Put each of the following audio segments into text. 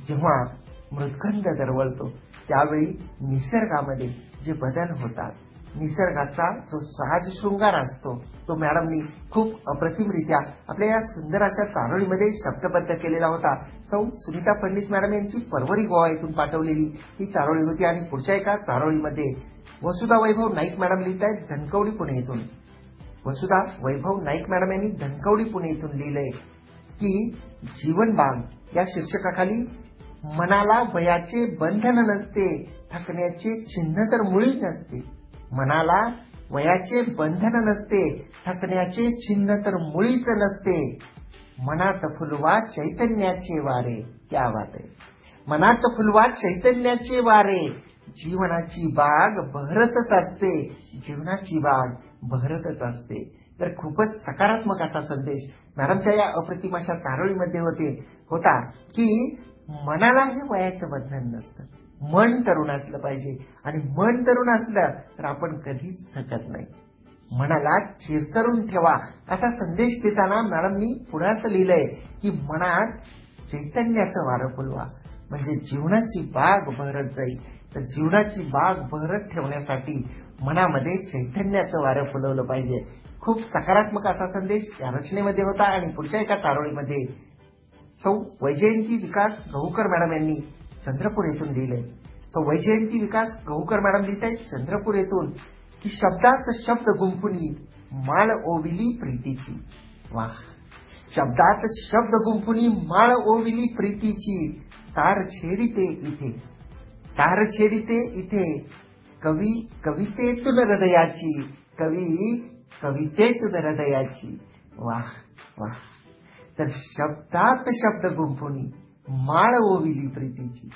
जेव्हा मृदगंध दरवळतो त्यावेळी निसर्गामध्ये जे बदल होतात, निसर्गाचा जो साज शृंगार असतो तो मॅडमनी खूप अप्रतिमरित्या आपल्या या सुंदर अशा चारोळीमध्ये शब्दबद्ध केलेला होता. सौ सुनीता फडणीस मॅडम यांची परवरी गोवा येथून पाठवलेली ही चारोळी होती. आणि पुढच्या एका चारोळीमध्ये वसुधा वैभव नाईक मॅडम लिहित आहेत धनकवडी पुणे येथून. वसुधा वैभव नाईक मॅडम यांनी धनकवडी पुणे येथून लिहिलंय की जीवनबाग या शीर्षकाखाली मनाला वयाचे बंधन नसते, थकण्याचे चिन्ह तर मुळीच नसते. मनाला वयाचे बंधन नसते, थकण्याचे चिन्ह तर मुळीच नसते. मनात फुलवा चैतन्याचे वारे. क्या बात आहे. मनात फुलवा चैतन्याचे वारे. जीवनाची बाग बहरतच असते, जीवनाची बाग बहरतच असते. तर खूपच सकारात्मक असा संदेश मॅडमच्या या अप्रतिम अशा चारोळीमध्ये होता की मनाला हे वयाचं बंधन नसतं. मन तरुण असलं पाहिजे आणि मन तरुण असलं तर आपण कधीच थकत नाही. मनाला चिरतरून ठेवा असा संदेश देताना मॅडमनी पुढे असं लिहिलंय की मनात चैतन्याचं वारं फुलवा, म्हणजे जीवनाची बाग बहरत जाईल. तर जीवनाची बाग बहरत ठेवण्यासाठी मनामध्ये चैतन्याचं वारं फुलवलं पाहिजे. खूप सकारात्मक असा संदेश या रचनेमध्ये होता. आणि पुढच्या एका चारोळीमध्ये सौ वैजयंती विकास गहूकर मॅडम यांनी चंद्रपूर येथून लिहिलंय. सौ वैजयंती विकास गहूकर मॅडम लिहित आहेत चंद्रपूर येथून की शब्दात शब्द गुंफुनी माळ ओविली प्रीतीची. वाह. शब्दात शब्द गुंफुनी माळ ओविली प्रीतीची. तार छेडिते इथे, तार छेडिते इथे, कवी कवितेतून हृदयाची, कवी कवितेतून हृदयाची. वाह वाह. तर शब्दात शब्द गुंफुनी माळ ओविली प्रीतीची.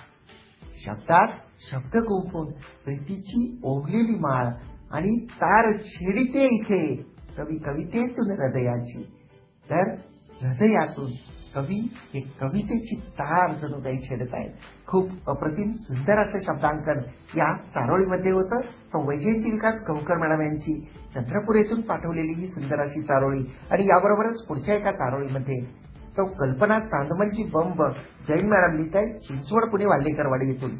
शब्दात शब्द गुंफून प्रीतीची ओवलेली माळ आणि तार छेडिते इथे, कवी कवितेतून हृदयाची. तर हृदयातून कवी हे कवितेची तार जणू काही छेडत आहेत. खूप अप्रतिम सुंदर असं शब्दांकन या चारोळीमध्ये होतं. सौ वैजयंती विकास गहूकर मॅडम यांची चंद्रपूर येथून पाठवलेली ही सुंदर अशी चारोळी. आणि याबरोबरच पुढच्या एका चारोळीमध्ये सौ कल्पना चांदमलची बंब जैन मॅडम लिहित आहेत चिंचवड पुणे वाल्हेकरवाडी येथून.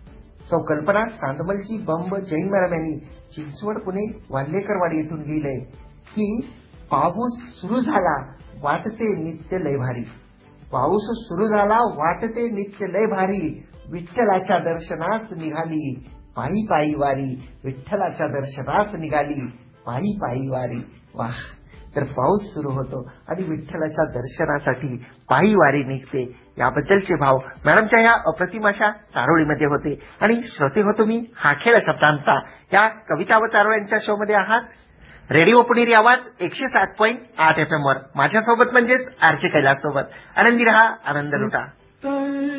सौ कल्पना चांदमलची बंब जैन मॅडम यांनी चिंचवड पुणे वाल्हेकरवाडी येथून लिहिलंय की पाऊस सुरू झाला वाटते नित्य लय भारी. पाऊस सुरू झाला वाटते नित्य लय भारी. विठ्ठलाच्या दर्शनास निघाली पायी पायी वारी. विठ्ठलाच्या दर्शनास निघाली पायी पायी वारी. वाह. तर पाऊस सुरू होतो आणि विठ्ठलाच्या दर्शनासाठी पायी वारी निघते. याबद्दलचे भाव मॅडमच्या या अप्रतिम अशा चारोळीमध्ये होते. आणि श्रोते होतो मी हा खेळ शब्दांचा या कविता व चारोळ्यांच्या शो मध्ये आहात. रेडिओ पुणेरी आवाज 107.8 FM वर माझ्यासोबत म्हणजेच आरचे कैलास सोबत. आनंदी रहा, आनंद लुटा.